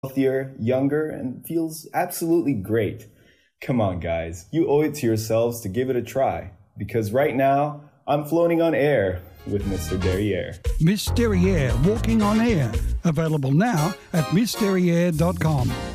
healthier, younger, and feels absolutely great. Come on, guys. You owe it to yourselves to give it a try. Because right now, I'm floating on air with Mr. Derriere. Miss Derriere, Walking on Air. Available now at MissDerriere.com.